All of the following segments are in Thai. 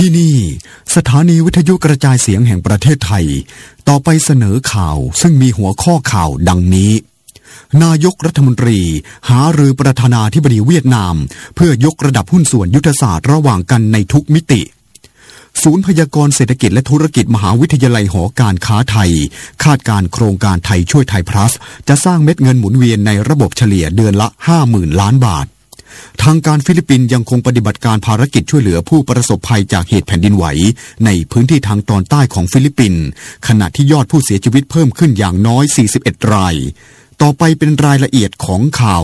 ที่นี่สถานีวิทยุกระจายเสียงแห่งประเทศไทยต่อไปเสนอข่าวซึ่งมีหัวข้อข่าวดังนี้นายกรัฐมนตรีหารือประธานาธิบดีเวียดนามเพื่อยกระดับหุ้นส่วนยุทธศาสตร์ระหว่างกันในทุกมิติศูนย์พยากรณ์เศรษฐกิจและธุรกิจมหาวิทยาลัยหอการค้าไทยคาดการโครงการไทยช่วยไทยพลัสจะสร้างเม็ดเงินหมุนเวียนในระบบเฉลี่ยเดือนละ 50,000 ล้านบาททางการฟิลิปปินส์ยังคงปฏิบัติการภารกิจช่วยเหลือผู้ประสบภัยจากเหตุแผ่นดินไหวในพื้นที่ทางตอนใต้ของฟิลิปปินส์ขณะที่ยอดผู้เสียชีวิตเพิ่มขึ้นอย่างน้อย41รายต่อไปเป็นรายละเอียดของข่า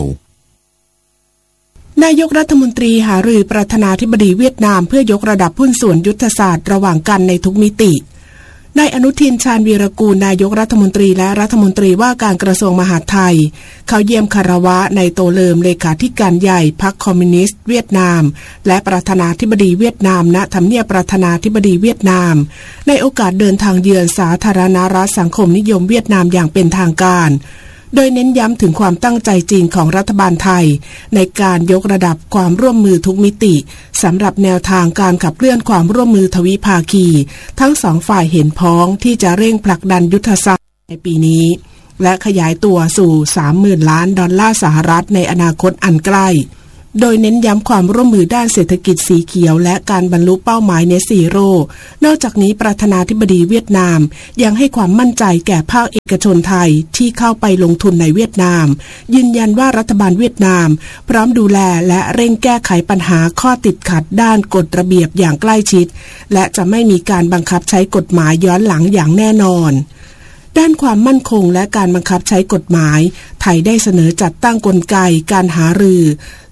วนายกรัฐมนตรีหารือประธานาธิบดีเวียดนามเพื่อยกระดับหุ้นส่วนยุทธศาสตร์ระหว่างกันในทุกมิตินายอนุทินชาญวีรกูลนายกรัฐมนตรีและรัฐมนตรีว่าการกระทรวงมหาดไทยเข้าเยี่ยมคารวะในโตเลิมเลขาธิการใหญ่พรรคคอมมิวนิสต์เวียดนามและประธานาธิบดีเวียดนามณทำเนียบประธานาธิบดีเวียดนามในโอกาสเดินทางเยือนสาธารณรัฐสังคมนิยมเวียดนามอย่างเป็นทางการโดยเน้นย้ำถึงความตั้งใจจริงของรัฐบาลไทยในการยกระดับความร่วมมือทุกมิติสำหรับแนวทางการขับเคลื่อนความร่วมมือทวิภาคีทั้งสองฝ่ายเห็นพ้องที่จะเร่งผลักดันยุทธศาสตร์ในปีนี้และขยายตัวสู่ 30,000 ล้านดอลลาร์สหรัฐในอนาคตอันใกล้โดยเน้นย้ำความร่วมมือด้านเศรษฐกิจสีเขียวและการบรรลุเป้าหมายเน็ตซีโร่นอกจากนี้ประธานาธิบดีเวียดนามยังให้ความมั่นใจแก่ภาคเอกชนไทยที่เข้าไปลงทุนในเวียดนามยืนยันว่ารัฐบาลเวียดนามพร้อมดูแลและเร่งแก้ไขปัญหาข้อติดขัดด้านกฎระเบียบอย่างใกล้ชิดและจะไม่มีการบังคับใช้กฎหมายย้อนหลังอย่างแน่นอนด้านความมั่นคงและการบังคับใช้กฎหมายไทยได้เสนอจัดตั้งกลไกการหารือ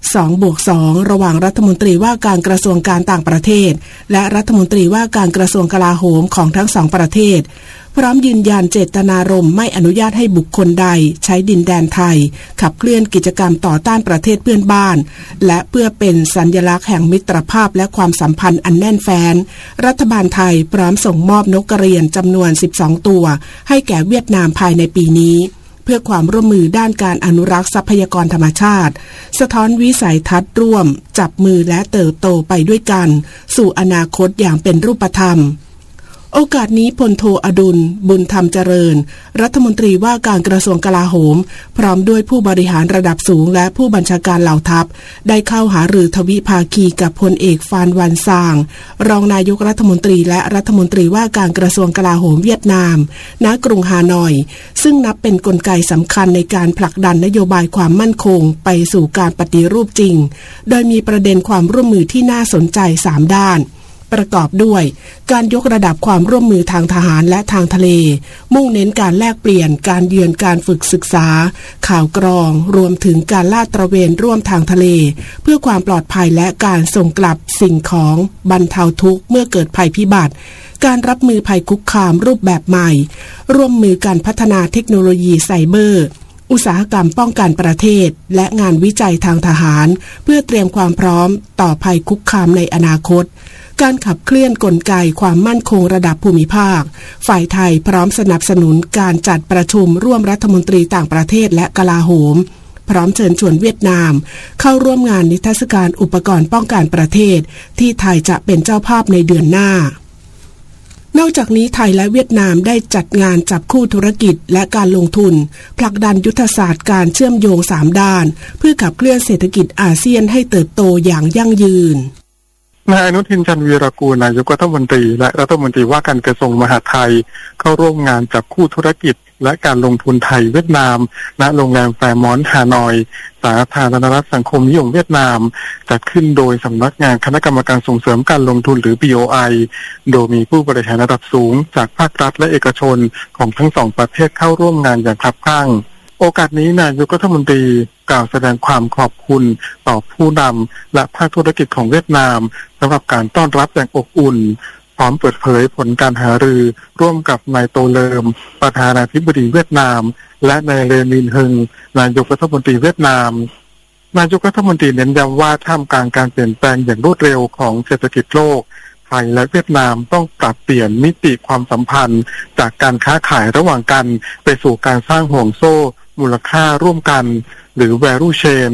2+2 ระหว่างรัฐมนตรีว่าการกระทรวงการต่างประเทศและรัฐมนตรีว่าการกระทรวงกลาโหมของทั้งสองประเทศพร้อมยืนยันเจตนารมณ์ไม่อนุญาตให้บุคคลใดใช้ดินแดนไทยขับเคลื่อนกิจกรรมต่อต้านประเทศเพื่อนบ้านและเพื่อเป็นสัญลักษณ์แห่งมิตรภาพและความสัมพันธ์อันแน่นแฟ้นรัฐบาลไทยพร้อมส่งมอบนกกระเรียนจำนวน12ตัวให้แก่เวียดนามภายในปีนี้เพื่อความร่วมมือด้านการอนุรักษ์ทรัพยากรธรรมชาติสะท้อนวิสัยทัศน์ร่วมจับมือและเติบโตไปด้วยกันสู่อนาคตอย่างเป็นรูปธรรมโอกาสนี้พลโทอดุลบุญธรรมเจริญรัฐมนตรีว่าการกระทรวงกลาโหมพร้อมด้วยผู้บริหารระดับสูงและผู้บัญชาการเหล่าทัพได้เข้าหารือทวิภาคีกับพลเอกฟานวันซางรองนายกรัฐมนตรีและรัฐมนตรีว่าการกระทรวงกลาโหมเวียดนามณกรุงฮานอยซึ่งนับเป็นกลไกสำคัญในการผลักดันนโยบายความมั่นคงไปสู่การปฏิรูปจริงโดยมีประเด็นความร่วมมือที่น่าสนใจ3ด้านประกอบด้วยการยกระดับความร่วมมือทางทหารและทางทะเลมุ่งเน้นการแลกเปลี่ยนการเยือนการฝึกศึกษาข่าวกรองรวมถึงการลาดตระเวนร่วมทางทะเลเพื่อความปลอดภัยและการส่งกลับสิ่งของบรรเทาทุกข์เมื่อเกิดภัยพิบัติการรับมือภัยคุกคามรูปแบบใหม่ร่วมมือการพัฒนาเทคโนโลยีไซเบอร์อุตสาหกรรมป้องกันประเทศและงานวิจัยทางทหารเพื่อเตรียมความพร้อมต่อภัยคุกคามในอนาคตการขับเคลื่อนกลไกความมั่นคงระดับภูมิภาคฝ่ายไทยพร้อมสนับสนุนการจัดประชุมร่วมรัฐมนตรีต่างประเทศและกลาโหมพร้อมเชิญชวนเวียดนามเข้าร่วมงานนิทรรศการอุปกรณ์ป้องกันประเทศที่ไทยจะเป็นเจ้าภาพในเดือนหน้านอกจากนี้ไทยและเวียดนามได้จัดงานจับคู่ธุรกิจและการลงทุนผลักดันยุทธศาสตร์การเชื่อมโยง3ด้านเพื่อขับเคลื่อนเศรษฐกิจอาเซียนให้เติบโตอย่างยั่งยืนนายอนุทินชาญวีรกูลนายกรัฐมนตรีและรัฐมนตรีว่าการกระทรวงมหาดไทยเข้าร่วมงานจับคู่ธุรกิจและการลงทุนไทยเวียดนามณโรงแรมแฟร์มอนต์ฮานอยสาธารณรัฐสังคมนิยมเวียดนามจัดขึ้นโดยสำนักงานคณะกรรมการส่งเสริมการลงทุนหรือ BOI โดยมีผู้บริหารระดับสูงจากภาครัฐและเอกชนของทั้งสองประเทศเข้าร่วมงานอย่างคับคั่งโอกาสนี้นายกรัฐมนตรีกล่าวแสดงความขอบคุณต่อผู้นำและภาคธุรกิจของเวียดนามสำหรับการต้อนรับอย่างอบอุ่นพร้อมเปิดเผยผลการหารือร่วมกับนายโตเลิมประธานาธิบดีเวียดนามและนายเลมินเฮิงนายกรัฐมนตรีเวียดนามนายกรัฐมนตรีเน้นย้ำว่าท่ามกลางการเปลี่ยนแปลงอย่างรวดเร็วของเศรษฐกิจโลกไทยและเวียดนามต้องปรับเปลี่ยนมิติความสัมพันธ์จากการค้าขายระหว่างกันไปสู่การสร้างห่วงโซ่มูลค่าร่วมกันหรือ value chain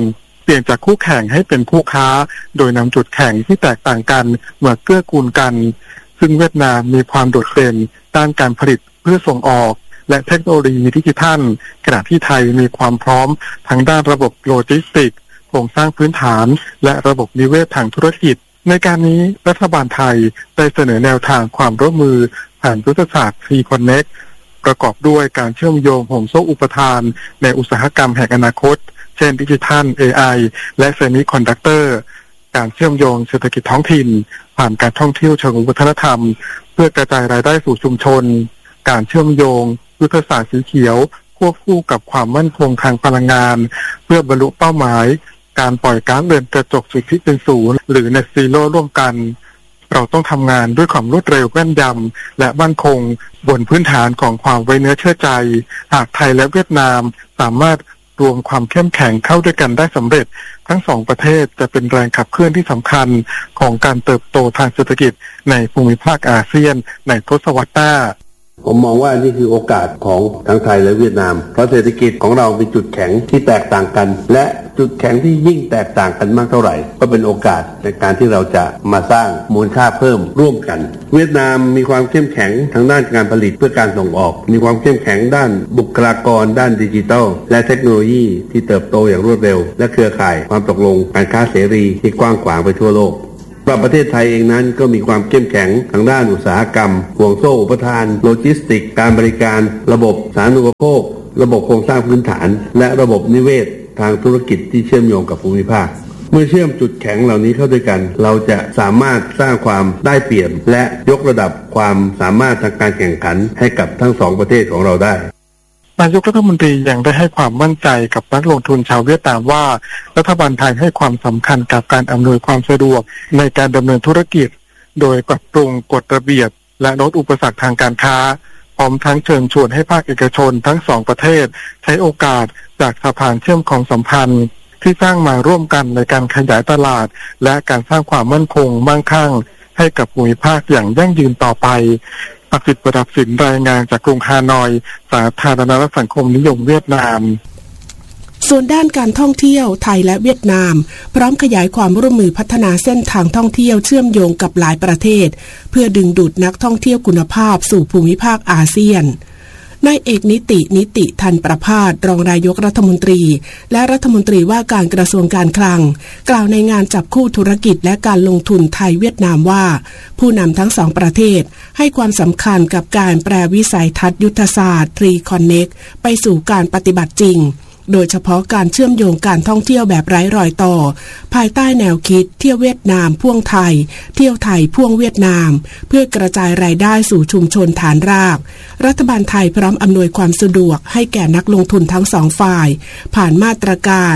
เปลี่ยนจากคู่แข่งให้เป็นคู่ค้าโดยนำจุดแข่งที่แตกต่างกันมาเกื้อกูลกันซึ่งเวียดนามมีความโดดเด่นด้านการผลิตเพื่อส่งออกและเทคโนโลยีดิจิทัลขณะที่ไทยมีความพร้อมทั้งด้านระบบโลจิสติกส์โครงสร้างพื้นฐานและระบบนิเวศทางธุรกิจในการนี้รัฐบาลไทยได้เสนอแนวทางความร่วมมือผ่านยุทธศาสตร์ T-Connect ประกอบด้วยการเชื่อมโยงห่วงโซ่อุปทานในอุตสาหกรรมแห่งอนาคตเช่นดิจิทัล AI และเซมิคอนดักเตอร์การเชื่อมโยงเศรษฐกิจท้องถิ่นผ่านการท่องเที่ยวเชิงวัฒนธรรมเพื่อกระจายรายได้สู่ชุมชนการเชื่อมโยงยุทธศาสตร์สีเขียวควบคู่กับความมั่นคงทางพลังงานเพื่อบรรลุเป้าหมายการปล่อยก๊าซเรือนกระจกสุทธิเป็นศูนย์หรือ Net Zero ร่วมกันเราต้องทำงานด้วยความรวดเร็วแม่นยำและมั่นคงบนพื้นฐานของความไว้เนื้อเชื่อใจหากไทยและเวียดนามสามารถรวมความเข้มแข็งเข้าด้วยกันได้สำเร็จทั้งสองประเทศจะเป็นแรงขับเคลื่อนที่สำคัญของการเติบโตทางเศรษฐกิจในภูมิภาคอาเซียนในทศวรรษหน้าผมมองว่านี่คือโอกาสของทั้งไทยและเวียดนามเพราะเศรษฐกิจของเราเป็นจุดแข็งที่แตกต่างกันและจุดแข็งที่ยิ่งแตกต่างกันมากเท่าไหร่ก็เป็นโอกาสในการที่เราจะมาสร้างมูลค่าเพิ่มร่วมกันเวียดนามมีความเข้มแข็งทางด้านการผลิตเพื่อการส่งออกมีความเข้มแข็งด้านบุคลากรด้านดิจิทัลและเทคโนโลยีที่เติบโตอย่างรวดเร็วและเครือข่ายความตกลงการค้าเสรีที่กว้างขวางไปทั่วโลกประเทศไทยเองนั้นก็มีความเข้มแข็งทางด้านอุตสาหกรรมห่วงโซ่อุปทานโลจิสติกการบริการระบบสาธารณูปโภคระบบโครงสร้างพื้นฐานและระบบนิเวศทางธุรกิจที่เชื่อมโยงกับภูมิภาคเมื่อเชื่อมจุดแข็งเหล่านี้เข้าด้วยกันเราจะสามารถสร้างความได้เปรียบและยกระดับความสามารถทางการแข่งขันให้กับทั้งสองประเทศของเราได้นายกรัฐมนตรียังได้ให้ความมั่นใจกับนักลงทุนชาวเวียดนามว่ารัฐบาลไทยให้ความสำคัญกับการอำนวยความสะดวกในการดำเนินธุรกิจโดยปรับปรุงกฎระเบียบและลดอุปสรรคทางการค้าพร้อมทั้งเชิญชวนให้ภาคเอกชนทั้งสองประเทศใช้โอกาสจากสะพานเชื่อมของสัมพันธ์ที่สร้างมาร่วมกันในการขยายตลาดและการสร้างความมั่นคงมั่งคั่งให้กับภูมิภาคอย่างยั่งยืนต่อไปศักดิ์สิทธิ์ประดับสินรายงานจากกรุงฮานอยสาธารณรัฐสังคมนิยมเวียดนามส่วนด้านการท่องเที่ยวไทยและเวียดนามพร้อมขยายความร่วมมือพัฒนาเส้นทางท่องเที่ยวเชื่อมโยงกับหลายประเทศเพื่อดึงดูดนักท่องเที่ยวคุณภาพสู่ภูมิภาคอาเซียนนายเอกนิติทันประภาสรองนายกรัฐมนตรีและรัฐมนตรีว่าการกระทรวงการคลังกล่าวในงานจับคู่ธุรกิจและการลงทุนไทยเวียดนามว่าผู้นำทั้งสองประเทศให้ความสำคัญกับการแปลวิสัยทัศน์ยุทธศาสตร์ T-Connect ไปสู่การปฏิบัติจริงโดยเฉพาะการเชื่อมโยงการท่องเที่ยวแบบไร้รอยต่อภายใต้แนวคิดเที่ยวเวียดนามพ่วงไทยเที่ยวไทยพ่วงเวียดนามเพื่อกระจายรายได้สู่ชุมชนฐานรากรัฐบาลไทยพร้อมอำนวยความสะดวกให้แก่นักลงทุนทั้งสองฝ่ายผ่านมาตรการ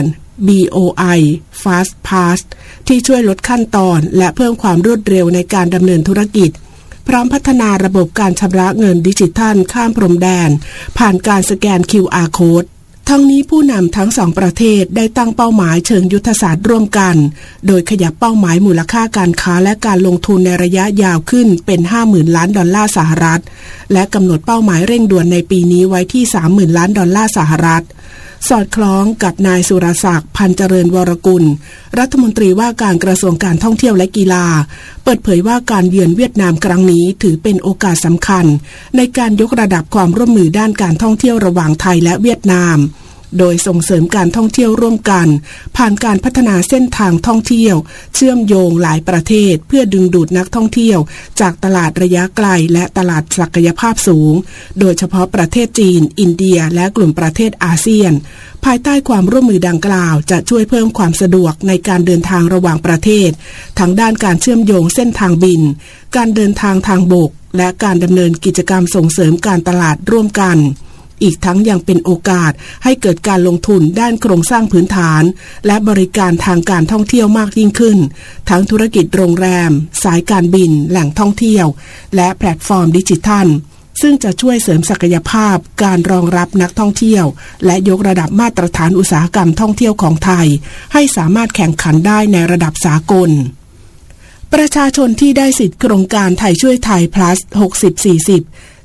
BOI Fast Pass ที่ช่วยลดขั้นตอนและเพิ่มความรวดเร็วในการดำเนินธุรกิจพร้อมพัฒนาระบบการชำระเงินดิจิทัลข้ามพรมแดนผ่านการสแกน QR Codeทั้งนี้ผู้นำทั้งสองประเทศได้ตั้งเป้าหมายเชิงยุทธศาสตร์ร่วมกันโดยขยับเป้าหมายมูลค่าการค้าและการลงทุนในระยะยาวขึ้นเป็น 50,000 ล้านดอลลาร์สหรัฐและกำหนดเป้าหมายเร่งด่วนในปีนี้ไว้ที่ 30,000 ล้านดอลลาร์สหรัฐสอดคล้องกับนายสุรศักดิ์พันเจริญวรกุลรัฐมนตรีว่าการกระทรวงการท่องเที่ยวและกีฬาเปิดเผยว่าการเยือนเวียดนามครั้งนี้ถือเป็นโอกาสสำคัญในการยกระดับความร่วมมือด้านการท่องเที่ยวระหว่างไทยและเวียดนามโดยส่งเสริมการท่องเที่ยวร่วมกันผ่านการพัฒนาเส้นทางท่องเที่ยวเชื่อมโยงหลายประเทศเพื่อดึงดูดนักท่องเที่ยวจากตลาดระยะไกลและตลาดศักยภาพสูงโดยเฉพาะประเทศจีนอินเดียและกลุ่มประเทศอาเซียนภายใต้ความร่วมมือดังกล่าวจะช่วยเพิ่มความสะดวกในการเดินทางระหว่างประเทศทั้งด้านการเชื่อมโยงเส้นทางบินการเดินทางทางบกและการดำเนินกิจกรรมส่งเสริมการตลาดร่วมกันอีกทั้งยังเป็นโอกาสให้เกิดการลงทุนด้านโครงสร้างพื้นฐานและบริการทางการท่องเที่ยวมากยิ่งขึ้นทั้งธุรกิจโรงแรมสายการบินแหล่งท่องเที่ยวและแพลตฟอร์มดิจิทัลซึ่งจะช่วยเสริมศักยภาพการรองรับนักท่องเที่ยวและยกระดับมาตรฐานอุตสาหกรรมท่องเที่ยวของไทยให้สามารถแข่งขันได้ในระดับสากลประชาชนที่ได้สิทธิโครงการไทยช่วยไทย plus 60-40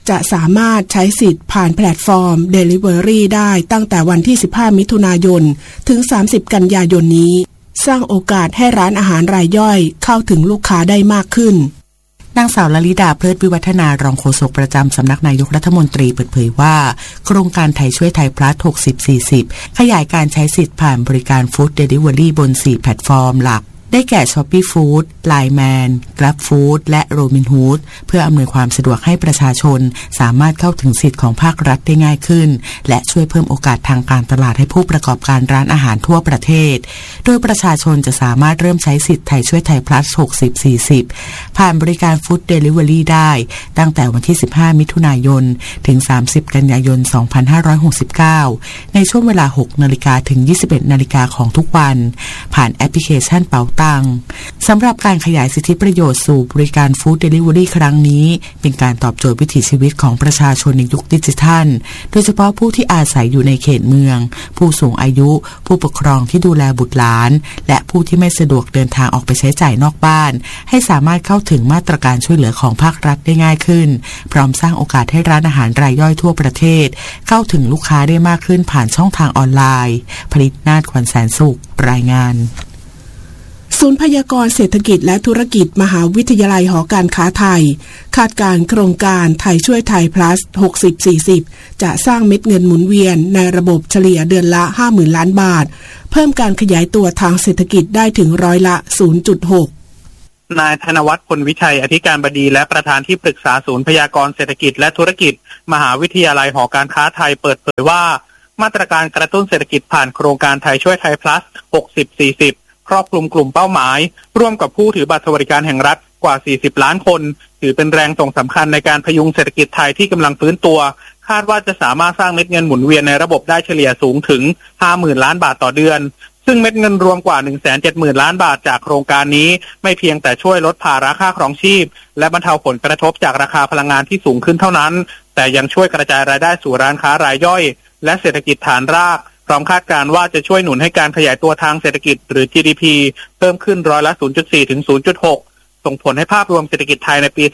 จะสามารถใช้สิทธิ์ผ่านแพลตฟอร์ม Delivery ได้ตั้งแต่วันที่15มิถุนายนถึง30กันยายนนี้สร้างโอกาสให้ร้านอาหารรายย่อยเข้าถึงลูกค้าได้มากขึ้นนางสาวลลิดาเพลิดวิวัฒนารองโฆษกประจำสำนักนายกรัฐมนตรีเปิดเผยว่าโครงการไทยช่วยไทยพลัส 60-40 ขยายการใช้สิทธิ์ผ่านบริการฟู้ดเดลิเวอรี่บน4แพลตฟอร์มหลักได้แก่ Shopee Food, Line Man, Grab Food และ Robinhood เพื่ออำนวยความสะดวกให้ประชาชนสามารถเข้าถึงสิทธิ์ของภาครัฐได้ง่ายขึ้นและช่วยเพิ่มโอกาสทางการตลาดให้ผู้ประกอบการร้านอาหารทั่วประเทศโดยประชาชนจะสามารถเริ่มใช้สิทธิ์ไทยช่วยไทย plus 60-40 ผ่านบริการ Food Delivery ได้ตั้งแต่วันที่15มิถุนายนถึง30กันยายน2569ในช่วงเวลา 6 นาฬิกาถึง 21 นาฬิกาของทุกวันผ่านแอปพลิเคชันเป๋าสำหรับการขยายสิทธิประโยชน์สู่บริการฟู้ดเดลิเวอรี่ครั้งนี้เป็นการตอบโจทย์วิถีชีวิตของประชาชนในยุคดิจิทัลโดยเฉพาะผู้ที่อาศัยอยู่ในเขตเมืองผู้สูงอายุผู้ปกครองที่ดูแลบุตรหลานและผู้ที่ไม่สะดวกเดินทางออกไปใช้จ่ายนอกบ้านให้สามารถเข้าถึงมาตรการช่วยเหลือของภาครัฐได้ง่ายขึ้นพร้อมสร้างโอกาสให้ร้านอาหารรายย่อยทั่วประเทศเข้าถึงลูกค้าได้มากขึ้นผ่านช่องทางออนไลน์ผลิตนาฏขวัญแสนสุขรายงานศูนย์พยากรณ์เศรษฐกิจและธุรกิจมหาวิทยาลัยหอการค้าไทยคาดการณ์โครงการไทยช่วยไทย plus 60-40 จะสร้างเม็ดเงินหมุนเวียนในระบบเฉลี่ยเดือนละ 50,000 ล้านบาทเพิ่มการขยายตัวทางเศรษฐกิจได้ถึงร้อยละ 0.6 นายธนวัฒน์พลวิชัยอธิการบดีและประธานที่ปรึกษาศูนย์พยากรณ์เศรษฐกิจและธุรกิจมหาวิทยาลัยหอการค้าไทยเปิดเผยว่ามาตรการกระตุ้นเศรษฐกิจผ่านโครงการไทยช่วยไทย plus 60-40ครอบคลุมกลุ่มเป้าหมายร่วมกับผู้ถือบัตรสวัสดิการแห่งรัฐกว่า40ล้านคนถือเป็นแรงส่งสำคัญในการพยุงเศรษฐกิจไทยที่กำลังฟื้นตัวคาดว่าจะสามารถสร้างเม็ดเงินหมุนเวียนในระบบได้เฉลี่ยสูงถึง 50,000 ล้านบาทต่อเดือนซึ่งเม็ดเงินรวมกว่า 170,000 ล้านบาทจากโครงการนี้ไม่เพียงแต่ช่วยลดภาระค่าครองชีพและบรรเทาผลกระทบจากราคาพลังงานที่สูงขึ้นเท่านั้นแต่ยังช่วยกระจายรายได้สู่ร้านค้ารายย่อยและเศรษฐกิจฐานรากพร้อมคาดการณ์ว่าจะช่วยหนุนให้การขยายตัวทางเศรษฐกิจหรือ GDP เพิ่มขึ้นร้อยละ 0.4 ถึง 0.6 ส่งผลให้ภาพรวมเศรษฐกิจไทยในปี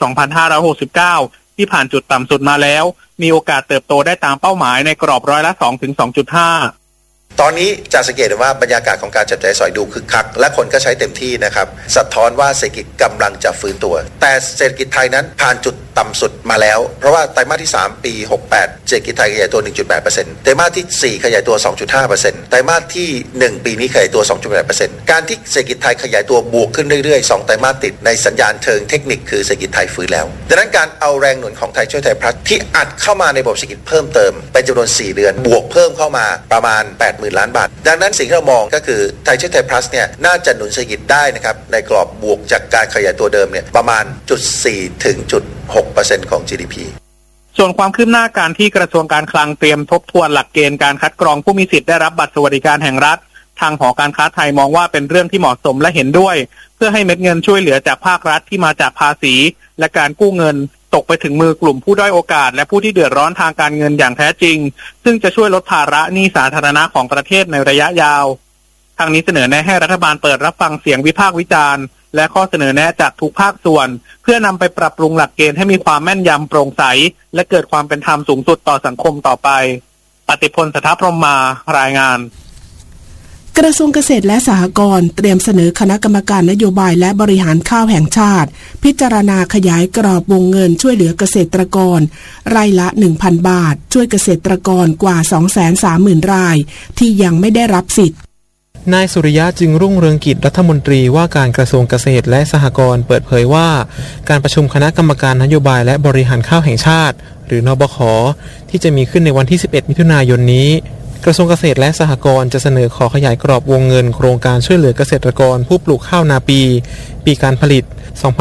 2569 ที่ผ่านจุดต่ำสุดมาแล้วมีโอกาสเติบโตได้ตามเป้าหมายในกรอบร้อยละ 2 ถึง 2.5 ตอนนี้จะสังเกตว่าบรรยากาศของการจับจ่ายสอยดูคึกคักและคนก็ใช้เต็มที่นะครับสะท้อนว่าเศรษฐกิจกำลังจะฟื้นตัวแต่เศรษฐกิจไทยนั้นผ่านจุดต่ำสุดมาแล้วเพราะว่าไตรมาสที่3ปี68เศรษฐกิจไทยขยายตัว 1.8% ไตรมาสที่4ขยายตัว 2.5% ไตรมาสที่1ปีนี้ขยายตัว 2.8% การที่เศรษฐกิจไทยขยายตัวบวกขึ้นเรื่อยๆ2ไตรมาสติดในสัญญาณเชิงเทคนิคคือเศรษฐกิจไทยฟื้นแล้วดังนั้นการเอาแรงหนุนของไทยช่วยไทยพลัสที่อัดเข้ามาในระบบเศรษฐกิจเพิ่มเติมเป็นจำนวน4เดือนบวกเพิ่มเข้ามาประมาณ 80,000 ล้านบาทดังนั้นสิ่งที่เรามองก็คือไทยช่วยไทยพลัสเนี่ยน่าจะหนุนเศรษฐกิจได้นะครับในกรอบบวกจากการขยายตัวเดิมเนี่ยประมาณ 0.4 ถึง 0.6% ของ GDP ส่วนความคืบหน้าการที่กระทรวงการคลังเตรียมทบทวนหลักเกณฑ์การคัดกรองผู้มีสิทธิ์ได้รับบัตรสวัสดิการแห่งรัฐทางหอการค้าไทยมองว่าเป็นเรื่องที่เหมาะสมและเห็นด้วยเพื่อให้เม็ดเงินช่วยเหลือจากภาครัฐที่มาจากภาษีและการกู้เงินตกไปถึงมือกลุ่มผู้ด้อยโอกาสและผู้ที่เดือดร้อนทางการเงินอย่างแท้จริงซึ่งจะช่วยลดภาระหนี้สาธารณะของประเทศในระยะยาวทางนี้เสนอแนะให้รัฐบาลเปิดรับฟังเสียงวิพากษ์วิจารณ์และข้อเสนอแนะจากทุกภาคส่วนเพื่อนำไปปรับปรุงหลักเกณฑ์ให้มีความแม่นยำโปร่งใสและเกิดความเป็นธรรมสูงสุดต่อสังคมต่อไปปฏิพล สัทธพรหมมารายงานกระทรวงเกษตรและสหกรณ์เตรียมเสนอคณะกรรมการนโยบายและบริหารข้าวแห่งชาติพิจารณาขยายกรอบวงเงินช่วยเหลือเกษตรกรรายละ 1,000 บาทช่วยเกษตรกรกว่า 230,000 รายที่ยังไม่ได้รับสิทธิ์นายสุริยะจึงรุ่งเรืองกิจรัฐมนตรีว่าการกระทรวงเกษตรและสหกรณ์เปิดเผยว่าการประชุมคณะกรรมการนโยบายและบริหารข้าวแห่งชาติหรือนบข.ที่จะมีขึ้นในวันที่11มิถุนายนนี้กระทรวงเกษตรและสหกรณ์จะเสนอขอขยายกรอบวงเงินโครงการช่วยเหลือเกษตรกรผู้ปลูกข้าวนาปีการผลิต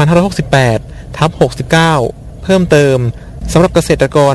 2568/69 เพิ่มเติมสำหรับเกษตรกร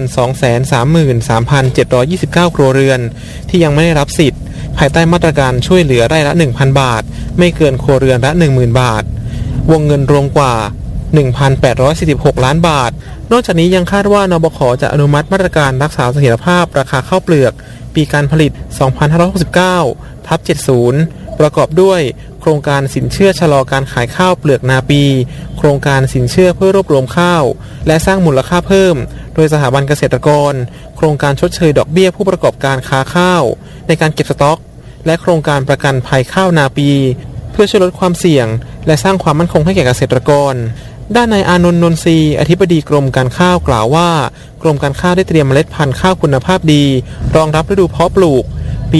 233,729 ครัวเรือนที่ยังไม่ได้รับสิทธิ์ภายใต้มาตรการช่วยเหลือไร่ละ 1,000 บาทไม่เกินครัวเรือนละ 10,000 บาทวงเงินรวมกว่า 1,846 ล้านบาทนอกจากนี้ยังคาดว่านบข.จะอนุมัติมาตรการรักษาเสถียรภาพราคาข้าวเปลือกปีการผลิต 2569/70 ประกอบด้วยโครงการสินเชื่อชะลอการขายข้าวเปลือกนาปีโครงการสินเชื่อเพื่อรวบรวมข้าวและสร้างมูลค่าเพิ่มโดยสถาบันเกษตรกรโครงการชดเชยดอกเบี้ยผู้ประกอบการค้าข้าวในการเก็บสต็อกและโครงการประกันภัยข้าวนาปีเพื่อช่วยลดความเสี่ยงและสร้างความมั่นคงให้แก่เกษตรกรด้านนายอานนท์ นนทรีอธิบดีกรมการข้าวกล่าวว่ากรมการข้าวได้เตรียมเมล็ดพันธุ์ข้าวคุณภาพดีรองรับฤดูเพาะปลูกปี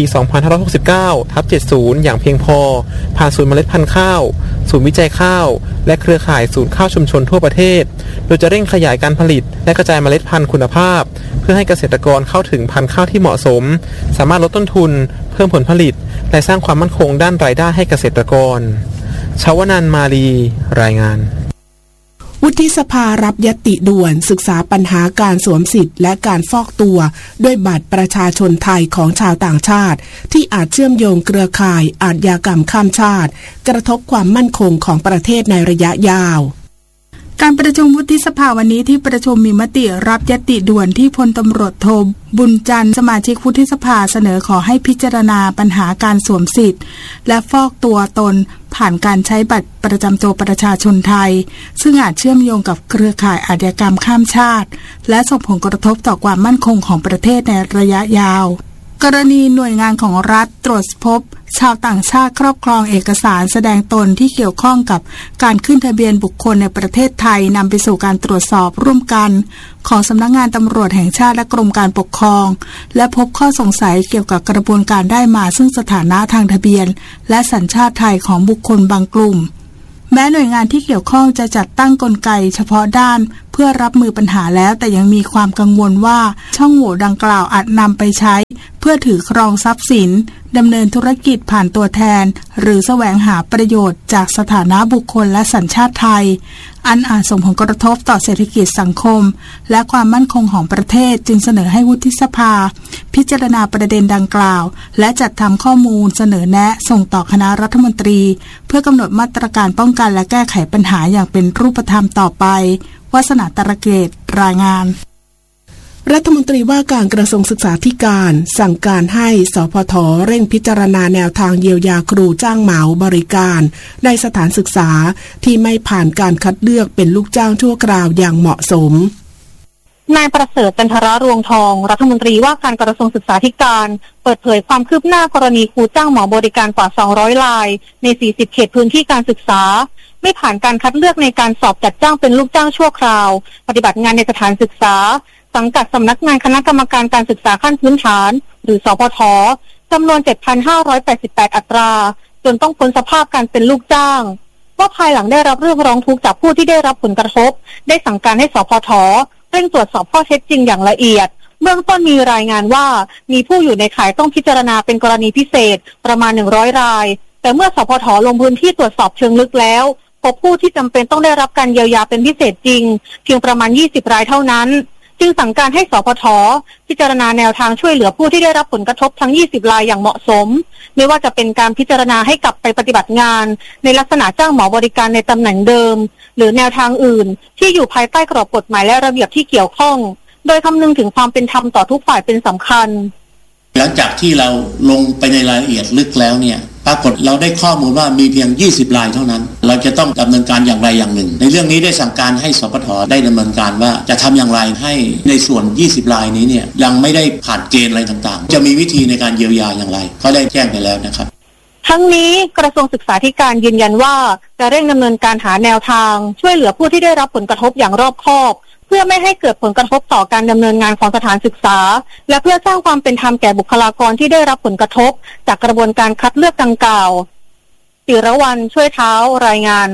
2569/70 อย่างเพียงพอผ่านศูนย์เมล็ดพันธุ์ข้าวศูนย์วิจัยข้าวและเครือข่ายศูนย์ข้าวชุมชนทั่วประเทศโดยจะเร่งขยายการผลิตและกระจายเมล็ดพันธุ์คุณภาพเพื่อให้เกษตรกรเข้าถึงพันธุ์ข้าวที่เหมาะสมสามารถลดต้นทุนเพิ่มผลผลิตและสร้างความมั่นคงด้านรายได้ให้เกษตรกรชวนันท์ มาลีรายงานวุฒิสภารับญัตติด่วนศึกษาปัญหาการสวมสิทธิ์และการฟอกตัวด้วยบัตรประชาชนไทยของชาวต่างชาติที่อาจเชื่อมโยงเครือข่ายอาชญากรรมข้ามชาติกระทบความมั่นคงของประเทศในระยะยาวการประชุมวุฒิสภาวันนี้ที่ประชุมมีมติรับญัตติด่วนที่พลตำรวจโทบุญจันทร์สมาชิกวุฒิสภาเสนอขอให้พิจารณาปัญหาการสวมสิทธิ์และฟอกตัวตนผ่านการใช้บัตรประจำตัวประชาชนไทยซึ่งอาจเชื่อมโยงกับเครือข่ายอาชญากรรมข้ามชาติและส่งผลกระทบต่อความมั่นคงของประเทศในระยะยาวกรณีหน่วยงานของรัฐตรวจพบชาวต่างชาติครอบครองเอกสารแสดงตนที่เกี่ยวข้องกับการขึ้นทะเบียนบุคคลในประเทศไทยนำไปสู่การตรวจสอบร่วมกันของสำนักงานตำรวจแห่งชาติและกรมการปกครองและพบข้อสงสัยเกี่ยวกับกระบวนการได้มาซึ่งสถานะทางทะเบียนและสัญชาติไทยของบุคคลบางกลุ่มแม้หน่วยงานที่เกี่ยวข้องจะจัดตั้งกลไกเฉพาะด้านเพื่อรับมือปัญหาแล้วแต่ยังมีความกังวลว่าช่องโหว่ดังกล่าวอาจนำไปใช้เพื่อถือครองทรัพย์สินดำเนินธุรกิจผ่านตัวแทนหรือแสวงหาประโยชน์จากสถานะบุคคลและสัญชาติไทยอันอาจส่งผลกระทบต่อเศรษฐกิจสังคมและความมั่นคงของประเทศจึงเสนอให้วุฒิสภาพิจารณาประเด็นดังกล่าวและจัดทำข้อมูลเสนอแนะส่งต่อคณะรัฐมนตรีเพื่อกำหนดมาตรการป้องกันและแก้ไขปัญหาอย่างเป็นรูปธรรมต่อไปวาสนาตระเกตรายงานรัฐมนตรีว่าการกระทรวงศึกษาธิการสั่งการให้สพท.เร่งพิจารณาแนวทางเยียวยาครูจ้างเหมาบริการในสถานศึกษาที่ไม่ผ่านการคัดเลือกเป็นลูกจ้างชั่วคราวอย่างเหมาะสมนายประเสริฐ จันทรรวงทองรัฐมนตรีว่าการกระทรวงศึกษาธิการเปิดเผยความคืบหน้ากรณีครูจ้างเหมาบริการกว่า200รายใน40เขตพื้นที่การศึกษาไม่ผ่านการคัดเลือกในการสอบจัดจ้างเป็นลูกจ้างชั่วคราวปฏิบัติงานในสถานศึกษาสังกัดสำนักงานคณะกรรมการการศึกษาขั้นพื้นฐานหรือสพท.จำนวน 7,588 อัตราจนต้องพ้นสภาพการเป็นลูกจ้างว่าภายหลังได้รับเรื่องร้องทุกข์จากผู้ที่ได้รับผลกระทบได้สั่งการให้สพท.เร่งตรวจสอบข้อเท็จจริงอย่างละเอียดเบื้องต้นมีรายงานว่ามีผู้อยู่ในข่ายต้องพิจารณาเป็นกรณีพิเศษประมาณ100รายแต่เมื่อสพท.ลงพื้นที่ตรวจสอบเชิงลึกแล้วพบผู้ที่จำเป็นต้องได้รับการเยียวยาเป็นพิเศษจริงเพียงประมาณ20รายเท่านั้นจึงสั่งการให้สพท.พิจารณาแนวทางช่วยเหลือผู้ที่ได้รับผลกระทบทั้ง20รายอย่างเหมาะสมไม่ว่าจะเป็นการพิจารณาให้กลับไปปฏิบัติงานในลักษณะจ้างเหมาบริการในตำแหน่งเดิมหรือแนวทางอื่นที่อยู่ภายใต้กรอบกฎหมายและระเบียบที่เกี่ยวข้องโดยคำนึงถึงความเป็นธรรมต่อทุกฝ่ายเป็นสำคัญหลังจากที่เราลงไปในรายละเอียดลึกแล้วเนี่ยปรากฏเราได้ข้อมูลว่ามีเพียง20รายเท่านั้นเราจะต้องดำเนินการอย่างไรอย่างหนึ่งในเรื่องนี้ได้สั่งการให้สพท.ได้ดำเนินการว่าจะทำอย่างไรให้ในส่วน20รายนี้เนี่ยยังไม่ได้ผ่านเกณฑ์อะไรต่างๆจะมีวิธีในการเยียวยาอย่างไรก็ได้แจ้งไปแล้วนะครับทั้งนี้กระทรวงศึกษาธิการยืนยันว่าจะเร่งดำเนินการหาแนวทางช่วยเหลือผู้ที่ได้รับผลกระทบอย่างรอบคอบเพื่อไม่ให้เกิดผลกระทบต่อการดำเนินงานของสถานศึกษาและเพื่อสร้างความเป็นธรรมแก่บุคลากรที่ได้รับผลกระทบจากกระบวนการคัดเลือกดังกล่าวศิรวรรณช่วยเท้ารายงาน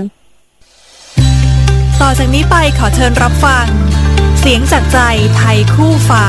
ต่อจากนี้ไปขอเชิญรับฟังเสียงจากใจไทยคู่ฟ้า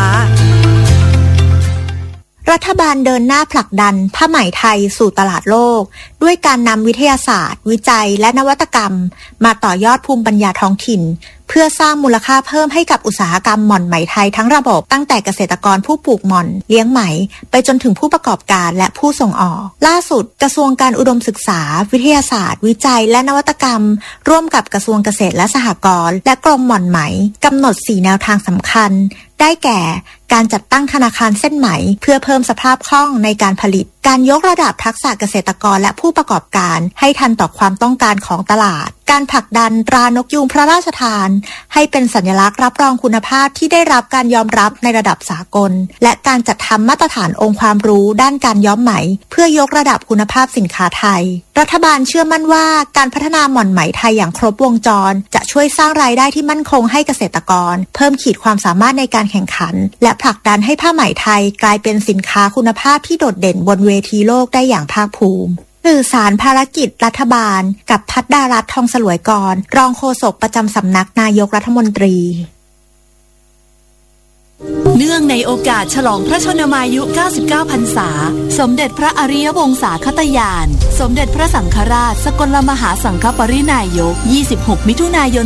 รัฐบาลเดินหน้าผลักดันผ้าไหมไทยสู่ตลาดโลกด้วยการนำวิทยาศาสตร์วิจัยและนวัตกรรมมาต่อยอดภูมิปัญญาท้องถิ่นเพื่อสร้างมูลค่าเพิ่มให้กับอุตสาหกรรมหม่อนไหมไทยทั้งระบบตั้งแต่เกษตรกรผู้ปลูกหม่อนเลี้ยงไหมไปจนถึงผู้ประกอบการและผู้ส่งออกล่าสุดกระทรวงการอุดมศึกษาวิทยาศาสตร์วิจัยและนวัตกรรมร่วมกับกระทรวงเกษตรและสหกรณ์และกรมหม่อนไหมกำหนด4แนวทางสำคัญได้แก่การจัดตั้งธนาคารเส้นไหมเพื่อเพิ่มสภาพคล่องในการผลิตการยกระดับทักษะเกษตรกรและผู้ประกอบการให้ทันต่อความต้องการของตลาดการผลักดันตรานกยูงพระราชทานให้เป็นสัญลักษณ์รับรองคุณภาพที่ได้รับการยอมรับในระดับสากลและการจัดทำมาตรฐานองค์ความรู้ด้านการย้อมไหมเพื่อยกระดับคุณภาพสินค้าไทยรัฐบาลเชื่อมั่นว่าการพัฒนาหม่อนไหมไทยอย่างครบวงจรจะช่วยสร้างรายได้ที่มั่นคงให้เกษตรกรเพิ่มขีดความสามารถในการแข่งขันและผลักดันให้ผ้าไหมไทยกลายเป็นสินค้าคุณภาพที่โดดเด่นบนเวทีโลกได้อย่างภาคภูมิสื่อสารภารกิจรัฐบาลกับพัฒดารัตน์ทองสลวยกรรองโฆษกประจำสำนักนายกรัฐมนตรีเนื่องในโอกาสฉลองพระชนมายุ 99 พรรษาสมเด็จพระอริยวงศาคตญาณสมเด็จพระสังฆราชสกลมหาสังฆปรินายก 26 มิถุนายน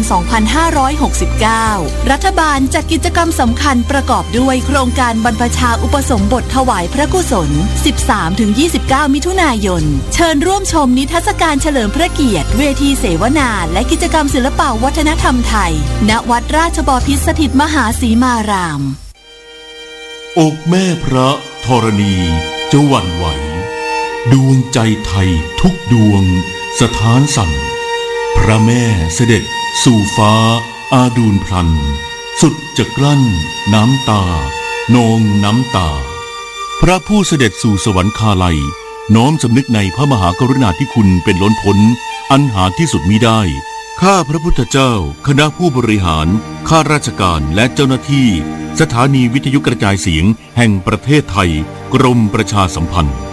2569 รัฐบาลจัดกิจกรรมสำคัญประกอบด้วยโครงการบรรพชาอุปสมบทถวายพระกุศล 13-29 มิถุนายนเชิญร่วมชมนิทรรศการเฉลิมพระเกียรติเวทีเสวนาและกิจกรรมศิลปวัฒนธรรมไทยณวัดราชบพิตรสถิตมหาสีมารามอกแม่พระธรณีจะหวั่นไหวดวงใจไทยทุกดวงสถานสั่นพระแม่เสด็จสู่ฟ้าอาดูลพลันสุดจะกลั้นน้ำตานองน้ำตาพระผู้เสด็จสู่สวรรคาลัยน้อมสำนึกในพระมหากรุณาธิคุณเป็นล้นพ้นอันหาที่สุดมิได้ข้าพระพุทธเจ้าคณะผู้บริหารข้าราชการและเจ้าหน้าที่สถานีวิทยุกระจายเสียงแห่งประเทศไทยกรมประชาสัมพันธ์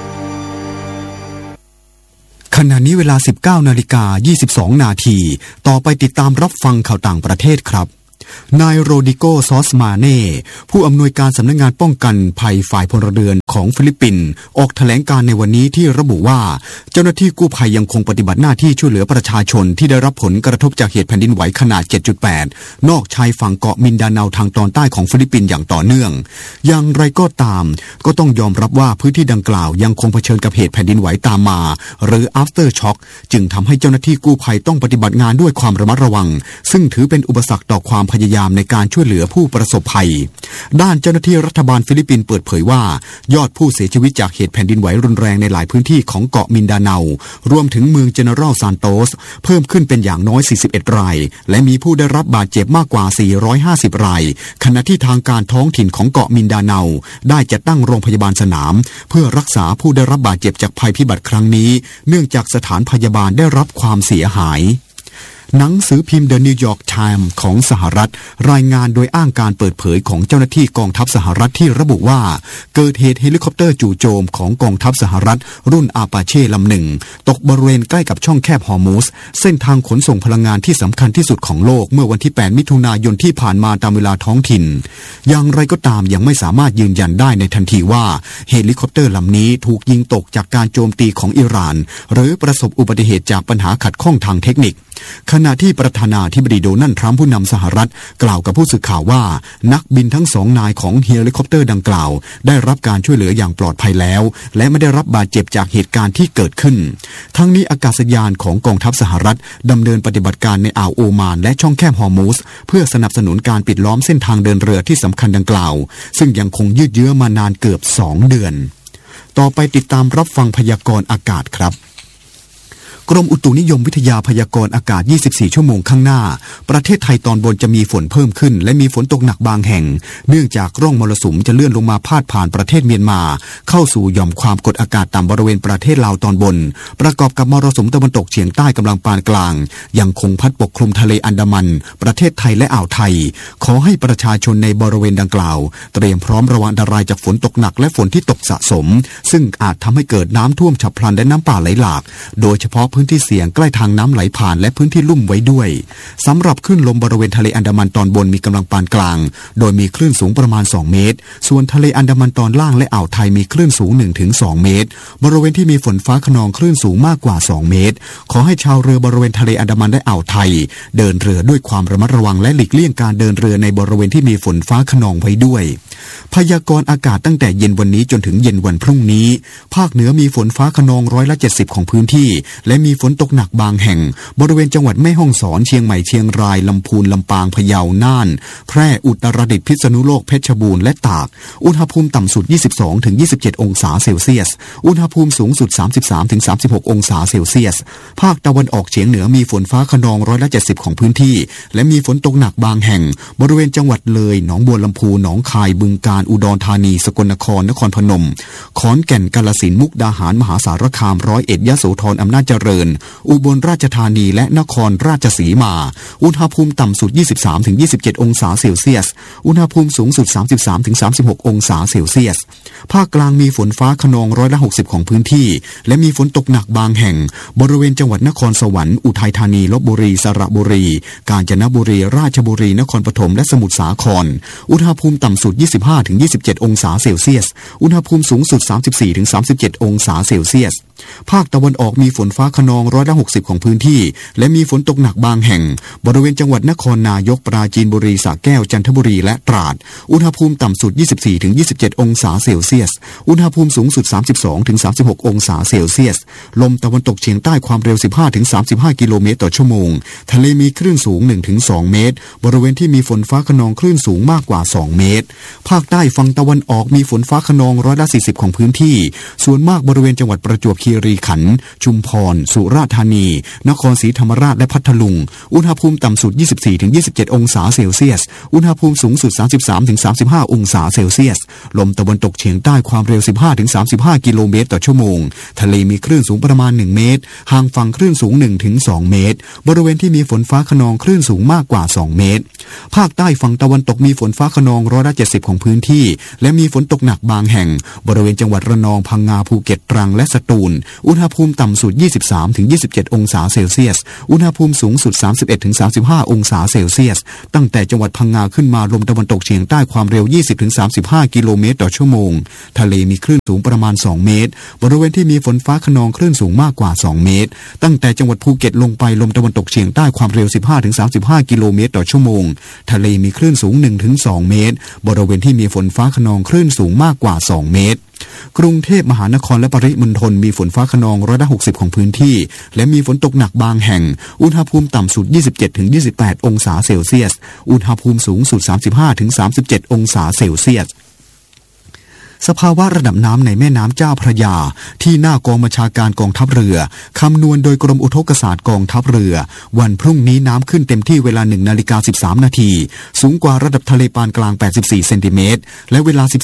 ขณะนี้เวลา 19:22 นาทีต่อไปติดตามรับฟังข่าวต่างประเทศครับนายโรดิโก ซอสมาเน่ผู้อำนวยการสำนักงานป้องกันภัยฝ่ายพลเรือนของฟิลิปปินส์ออกแถลงการในวันนี้ที่ระบุว่าเจ้าหน้าที่กู้ภัยยังคงปฏิบัติหน้าที่ช่วยเหลือประชาชนที่ได้รับผลกระทบจากเหตุแผ่นดินไหวขนาด 7.8 นอกชายฝั่งเกาะมินดาเนาทางตอนใต้ของฟิลิปปินส์อย่างต่อเนื่องอย่างไรก็ตามก็ต้องยอมรับว่าพื้นที่ดังกล่าวยังคงเผชิญกับเหตุแผ่นดินไหวตามมาหรือ after shock จึงทำให้เจ้าหน้าที่กู้ภัยต้องปฏิบัติงานด้วยความระมัดระวังซึ่งถือเป็นอุปสรรคต่อความพยายามในการช่วยเหลือผู้ประสบภัยด้านเจ้าหน้าที่รัฐบาลฟิลิปปินส์เปิดเผยว่ายอดผู้เสียชีวิตจากเหตุแผ่นดินไหวรุนแรงในหลายพื้นที่ของเกาะมินดาเนารวมถึงเมืองเจเนอรัลซานโตสเพิ่มขึ้นเป็นอย่างน้อย41รายและมีผู้ได้รับบาดเจ็บมากกว่า450รายขณะที่ทางการท้องถิ่นของเกาะมินดาเนาได้จัดตั้งโรงพยาบาลสนามเพื่อรักษาผู้ได้รับบาดเจ็บจากภัยพิบัติครั้งนี้เนื่องจากสถานพยาบาลได้รับความเสียหายหนังสือพิมพ์ The New York Times ของสหรัฐรายงานโดยอ้างการเปิดเผยของเจ้าหน้าที่กองทัพสหรัฐที่ระบุว่าเกิดเหตุเฮลิคอปเตอร์จู่โจมของกองทัพสหรัฐรุ่นอาปาเช่ลำหนึ่งตกบริเวณใกล้กับช่องแคบฮอร์มุสเส้นทางขนส่งพลังงานที่สำคัญที่สุดของโลกเมื่อวันที่8มิถุนายนที่ผ่านมาตามเวลาท้องถิ่นอย่างไรก็ตามยังไม่สามารถยืนยันได้ในทันทีว่าเฮลิคอปเตอร์ลำนี้ถูกยิงตกจากการโจมตีของอิหร่านหรือประสบอุบัติเหตุจากปัญหาขัดข้องทางเทคนิคขณะที่ประธานาธิบดีโดนัลด์ทรัมป์ผู้นำสหรัฐกล่าวกับผู้สื่อข่าวว่านักบินทั้ง2นายของเฮลิคอปเตอร์ดังกล่าวได้รับการช่วยเหลืออย่างปลอดภัยแล้วและไม่ได้รับบาดเจ็บจากเหตุการณ์ที่เกิดขึ้นทั้งนี้อากาศยานของกองทัพสหรัฐดำเนินปฏิบัติการในอ่าวโอมานและช่องแคบฮอร์มุสเพื่อสนับสนุนการปิดล้อมเส้นทางเดินเรือที่สำคัญดังกล่าวซึ่งยังคงยืดเยื้อมานานเกือบ2เดือนต่อไปติดตามรับฟังพยากรณ์อากาศครับกรมอุตุนิยมวิทยาพยากรณ์อากาศ24ชั่วโมงข้างหน้าประเทศไทยตอนบนจะมีฝนเพิ่มขึ้นและมีฝนตกหนักบางแห่งเนื่องจากร่องมรสุมจะเลื่อนลงมาพาดผ่านประเทศเมียนมาเข้าสู่หย่อมความกดอากาศต่ำบริเวณประเทศลาวตอนบนประกอบกับมรสุมตะวันตกเฉียงใต้กำลังปานกลางยังคงพัดปกคลุมทะเลอันดามันประเทศไทยและอ่าวไทยขอให้ประชาชนในบริเวณดังกล่าวเตรียมพร้อมระวังอันตรายจากฝนตกหนักและฝนที่ตกสะสมซึ่งอาจทำให้เกิดน้ำท่วมฉับพลันและน้ำป่าไหลหลากโดยเฉพาะพื้นที่เสี่ยงใกล้ทางน้ำไหลผ่านและพื้นที่ลุ่มไว้ด้วยสำหรับคลื่นลมบริเวณทะเลอันดามันตอนบนมีกำลังปานกลางโดยมีคลื่นสูงประมาณ2เมตรส่วนทะเลอันดามันตอนล่างและอ่าวไทยมีคลื่นสูง 1-2 เมตรบริเวณที่มีฝนฟ้าคะนองคลื่นสูงมากกว่า2เมตรขอให้ชาวเรือบริเวณทะเลอันดามันและอ่าวไทยเดินเรือด้วยความระมัดระวังและหลีกเลี่ยงการเดินเรือในบริเวณที่มีฝนฟ้าคะนองไว้ด้วยพยากรณ์อากาศตั้งแต่เย็นวันนี้จนถึงเย็นวันพรุ่งนี้ภาคเหนือมีฝนฟ้าคะนอง70%ของพื้นที่และมีฝนตกหนักบางแห่งบริเวณจังหวัดแม่ฮ่องสอนเชียงใหม่เชียงรายลำพูนลำปางพะเยาน่านแพร่อุตรดิตถ์พิษณุโลกเพชรบูรณ์และตากอุณหภูมิต่ำสุด 22-27 องศาเซลเซียสอุณหภูมิสูงสุด 33-36 องศาเซลเซียสภาคตะวันออกเฉียงเหนือมีฝนฟ้าคะนอง170ของพื้นที่และมีฝนตกหนักบางแห่งบริเวณจังหวัดเลยหนองบัวลำพูหนองคายบึงกาฬอุดรธานีสกลนครนครพนมขอนแก่นกาฬสินธุ์มุกดาหารมหาสารคามร้อยเอ็ดยโสธรอำนาจเจริญอุบลราชธานีและนครราชสีมาอุณหภูมิต่ำสุด 23-27 องศาเซลเซียสอุณหภูมิสูงสุด 33-36 องศาเซลเซียสภาคกลางมีฝนฟ้าคะนอง60%ของพื้นที่และมีฝนตกหนักบางแห่งบริเวณจังหวัดนครสวรรค์อุทัยธานีลพบุรีสระบุรีกาญจนบุรีราชบุรีนครปฐมและสมุทรสาครอุณหภูมิต่ำสุด 25-27 องศาเซลเซียสอุณหภูมิสูงสุด 34-37 องศาเซลเซียสภาคตะวันออกมีฝนฟ้าคะนอง60%ของพื้นที่และมีฝนตกหนักบางแห่งบริเวณจังหวัดนครนายกปราจีนบุรีสระแก้วจันทบุรีและตราดอุณหภูมิต่ำสุด 24-27 องศาเซลเซียสอุณหภูมิสูงสุด 32-36 องศาเซลเซียสลมตะวันตกเฉียงใต้ความเร็ว 15-35 กิโลเมตรต่อชั่วโมงทะเลมีคลื่นสูง 1-2 เมตรบริเวณที่มีฝนฟ้าคะนองคลื่นสูงมากกว่า2เมตรภาคใต้ฝั่งตะวันออกมีฝนฟ้าคะนอง40%ของพื้นที่ส่วนมากบริเวณจังหวัดประจวบคีรีขันธ์ชุมพรสุราษฎร์ธานีนครศรีธรรมราชและพัทลุงอุณหภูมิต่ำสุด 24-27 องศาเซลเซียสอุณหภูมิสูงสุด 33-35 องศาเซลเซียสลมตะวันตกเฉียงใต้ความเร็ว 15-35 กิโลเมตรต่อชั่วโมงทะเลมีคลื่นสูงประมาณ1เมตรห่างฝั่งคลื่นสูง 1-2 เมตรบริเวณที่มีฝนฟ้าคะนองคลื่นสูงมากกว่า2เมตรภาคใต้ฝั่งตะวันตกมีฝนฟ้าคะนอง70%ของพื้นที่และมีฝนตกหนักบางแห่งบริเวณจังหวัดระนองพังงาภูเก็ตตรังและสตูลอุณหภูมิต่ำสุด 23-27 องศาเซลเซียสอุณหภูมิสูงสุด 31-35 องศาเซลเซียสตั้งแต่จังหวัดพังงาขึ้นมาลมตะวันตกเฉียงใต้ความเร็ว 20-35 กิโลเมตรต่อชั่วโมงทะเลมีคลื่นสูงประมาณ2เมตรบริเวณที่มีฝนฟ้าคะนองคลื่นสูงมากกว่า2เมตรตั้งแต่จังหวัดภูเก็ตลงไปลมตะวันตกเฉียงใต้ความเร็ว 15-35 กิโลเมตรต่อชั่วโมงทะเลมีคลื่นสูง 1-2 เมตรบริเวณที่มีฝนฟ้าคะนองคลื่นสูงมากกว่า2เมตรกรุงเทพมหานครและปริมณฑลมีฝนฟ้าคะนอง60%ของพื้นที่และมีฝนตกหนักบางแห่งอุณหภูมิต่ำสุด 27-28 องศาเซลเซียสอุณหภูมิสูงสุด 35-37 องศาเซลเซียสสภาวะระดับน้ำในแม่น้ำเจ้าพระยาที่หน้ากองบัญชาการกองทัพเรือคำนวณโดยกรมอุทกศาสตร์กองทัพเรือวันพรุ่งนี้น้ำขึ้นเต็มที่เวลา 1:13 นาทีสูงกว่าระดับทะเลปานกลาง84เซนติเมตรและเวลา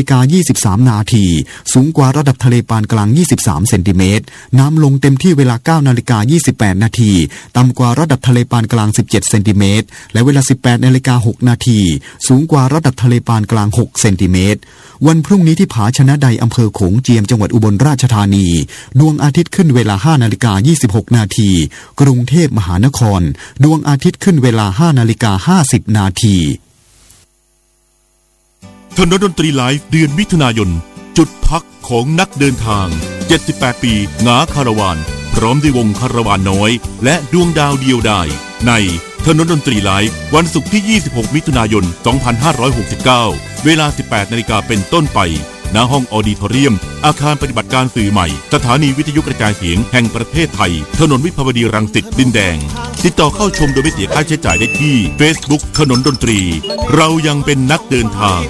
13:23 นาทีสูงกว่าระดับทะเลปานกลาง23เซนติเมตรน้ำลงเต็มที่เวลา 9:28 นาทีต่ำกว่าระดับทะเลปานกลาง17เซนติเมตรและเวลา 18:06 นาทีสูงกว่าระดับทะเลปานกลาง6เซนติเมตรวันพรุ่งนี้ที่ผาชนะใดอำเภอโขงเจียมจังหวัดอุบลราชธานีดวงอาทิตย์ขึ้นเวลา 5:26 นาทีกรุงเทพมหานครดวงอาทิตย์ขึ้นเวลา 5:50 นาทีถนนดนตรีไลฟ์เดือนมิถุนายนจุดพักของนักเดินทาง78ปีหงาคาราวานพร้อมด้วยวงคาราวานน้อยและดวงดาวเดียวดายในถนนดนตรีไลฟ์วันศุกร์ที่26มิถุนายน2569เวลา 18 นาฬิกาเป็นต้นไปณห้องออดิทอเรียมอาคารปฏิบัติการสื่อใหม่สถานีวิทยุกระจายเสียงแห่งประเทศไทยถนนวิภาวดีรังสิตดินแดงติดต่อเข้าชมโดยไม่เสียค่าใช้จ่ายได้ที่ Facebook ถนนดนตรีเรายังเป็นนักเดินทาง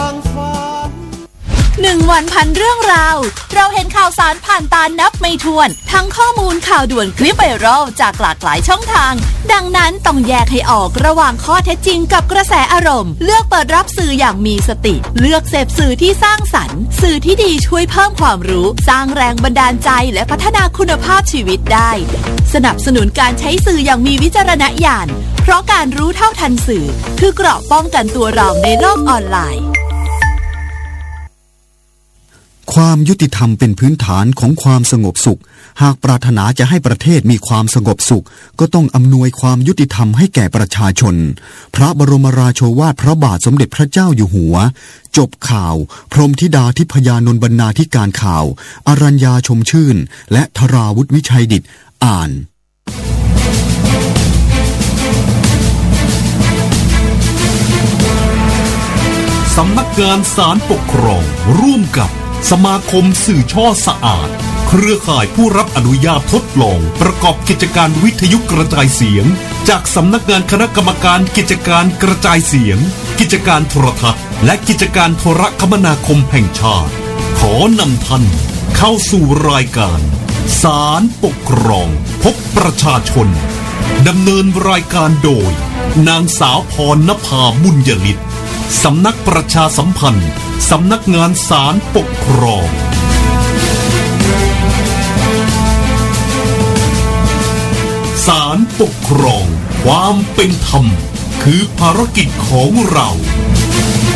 1 วันพันเรื่องราวเราเห็นข่าวสารผ่านตานับไม่ถ้วนทั้งข้อมูลข่าวด่วนคลิปไวรัลจากหลากหลายช่องทางดังนั้นต้องแยกให้ออกระหว่างข้อเท็จจริงกับกระแสอารมณ์เลือกเปิดรับสื่ออย่างมีสติเลือกเสพสื่อที่สร้างสรรค์สื่อที่ดีช่วยเพิ่มความรู้สร้างแรงบันดาลใจและพัฒนาคุณภาพชีวิตได้สนับสนุนการใช้สื่ออย่างมีวิจารณญาณเพราะการรู้เท่าทันสื่อคือเกราะป้องกันตัวเราในโลกออนไลน์ความยุติธรรมเป็นพื้นฐานของความสงบสุขหากปรารถนาจะให้ประเทศมีความสงบสุขก็ต้องอำนวยความยุติธรรมให้แก่ประชาชนพระบรมราโชวาทพระบาทสมเด็จพระเจ้าอยู่หัวจบข่าวพรหมธิดาทิพยานนท์บรรณาธิการข่าวอรัญญาชมชื่นและธราวุฒิวิชัยดิษฐ์อ่านสำนักงานศาลปกครองร่วมกับสมาคมสื่อช่อสะอาดเครือข่ายผู้รับอนุญาตทดลองประกอบกิจการวิทยุกระจายเสียงจากสำนักงานคณะกรรมการกิจการกระจายเสียงกิจการโทรทัศน์และกิจการโทรคมนาคมแห่งชาติขอนำท่านเข้าสู่รายการศาลปกครองพบประชาชนดำเนินรายการโดยนางสาวพรณภาบุญยฤทธิ์สำนักประชาสัมพันธ์สำนักงานศาลปกครองศาลปกครองความเป็นธรรมคือภารกิจของเรา